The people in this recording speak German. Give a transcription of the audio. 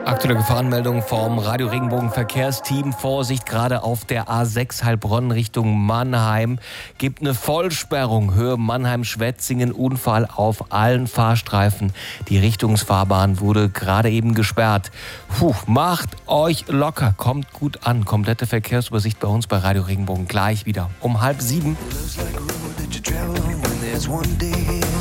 Aktuelle Gefahrenmeldung vom Radio Regenbogen Verkehrsteam. Vorsicht, gerade auf der A6 Heilbronn Richtung Mannheim. Gibt eine Vollsperrung. Höhe Mannheim-Schwetzingen. Unfall auf allen Fahrstreifen. Die Richtungsfahrbahn wurde gerade eben gesperrt. Macht euch locker. Kommt gut an. Komplette Verkehrsübersicht bei uns bei Radio Regenbogen. Gleich wieder um 6:30.